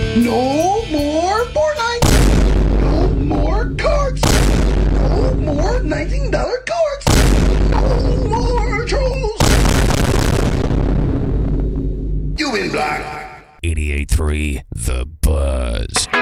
No more Fortnite! No more cards! No more $19 cards! No more trolls! You win, Black! 88.3 The Buzz.